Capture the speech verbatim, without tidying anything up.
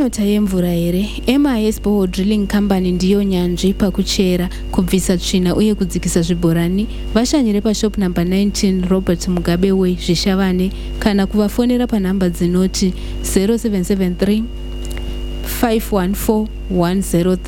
nyota yemvura here? M I S Borehole Drilling Company ndiyo nyanzvi pakuchera, kubvisa tsvina uye kudzikisa zvibhorani. Vashanyire pashop number nineteen Robert Mugabe Way, Zvishavane, kana kuvafonera panhamba dzinoti zero seven seven three five one four one zero three.